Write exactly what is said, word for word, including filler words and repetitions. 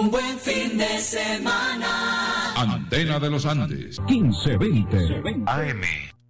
Un buen fin de semana. Antena de los Andes. quince veinte A M.